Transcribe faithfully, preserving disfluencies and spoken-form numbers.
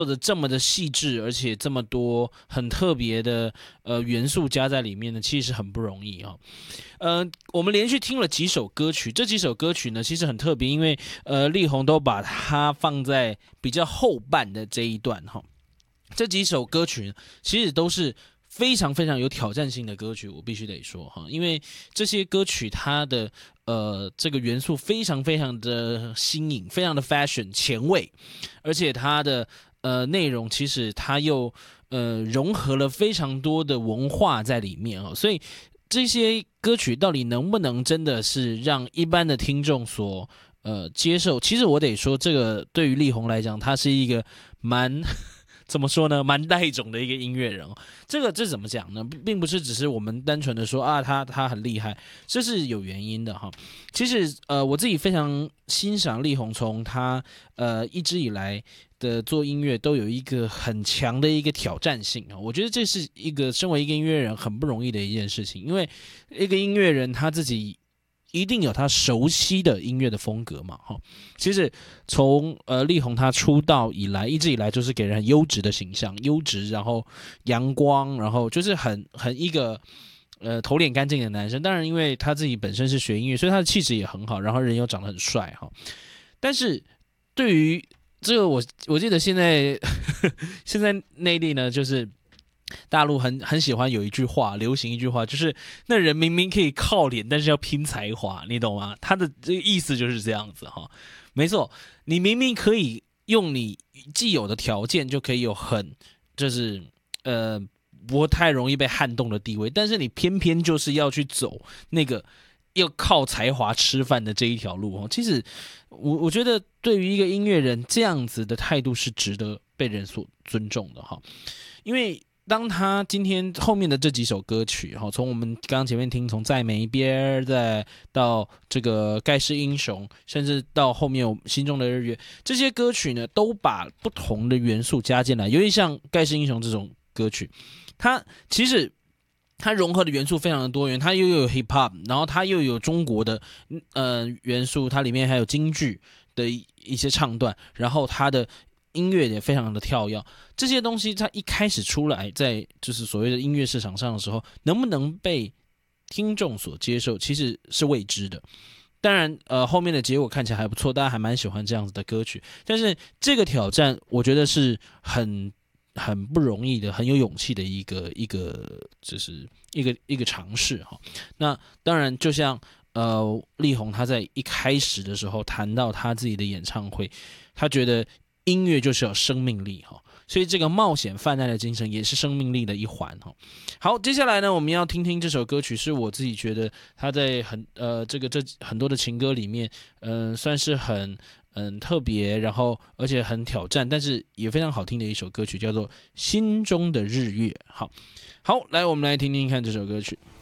做的这么的细致，而且这么多很特别的呃元素加在里面呢，其实是很不容易哦。呃，我们连续听了几首歌曲，这几首歌曲呢其实很特别，因为呃力宏都把它放在比较后半的这一段哈、哦。这几首歌曲其实都是非常非常有挑战性的歌曲，我必须得说哈，因为这些歌曲它的呃这个元素非常非常的新颖，非常的 fashion 前卫，而且它的呃内容其实它又呃融合了非常多的文化在里面哦，所以这些歌曲到底能不能真的是让一般的听众所呃接受？其实我得说，这个对于力宏来讲，他是一个蛮怎么说呢，蛮带种的一个音乐人哦。这个这怎么讲呢？并不是只是我们单纯的说啊，他他很厉害，这是有原因的哈。其实呃，我自己非常欣赏力宏，从他呃一直以来的做音乐都有一个很强的一个挑战性啊。我觉得这是一个身为一个音乐人很不容易的一件事情，因为一个音乐人他自己一定有他熟悉的音乐的风格嘛，哈。其实从呃力宏他出道以来，一直以来就是给人很优质的形象，优质，然后阳光，然后就是很很一个呃头脸干净的男生。当然，因为他自己本身是学音乐，所以他的气质也很好，然后人又长得很帅哈。但是对于这个我我记得现在现在内地呢，就是大陆很很喜欢有一句话，流行一句话，就是那人明明可以靠脸，但是要拼才华，你懂吗？他的这个意思就是这样子哈。没错，你明明可以用你既有的条件就可以有很就是呃不太容易被撼动的地位，但是你偏偏就是要去走那个要靠才华吃饭的这一条路哦。其实我我觉得对于一个音乐人这样子的态度是值得被人所尊重的哈，因为当他今天后面的这几首歌曲，从我们刚刚前面听，从在每一边，再到这个盖世英雄，甚至到后面我心中的日月，这些歌曲呢，都把不同的元素加进来。尤其像盖世英雄这种歌曲，它其实它融合的元素非常的多元，它又有 hip hop， 然后它又有中国的呃元素，它里面还有京剧的一些唱段，然后它的音乐也非常的跳跃，这些东西它一开始出来，在就是所谓的音乐市场上的时候，能不能被听众所接受，其实是未知的。当然，呃，后面的结果看起来还不错，大家还蛮喜欢这样子的歌曲。但是这个挑战，我觉得是很很不容易的，很有勇气的一个一个，就是一个一个尝试哈。那当然，就像呃力宏他在一开始的时候谈到他自己的演唱会，他觉得音乐就是有生命力哈，所以这个冒险犯难的精神也是生命力的一环哈。好，接下来呢，我们要听听这首歌曲，是我自己觉得他在很呃这个这很多的情歌里面，嗯、呃，算是很嗯特别，然后而且很挑战，但是也非常好听的一首歌曲，叫做《心中的日月》。好，好，来我们来听听看这首歌曲。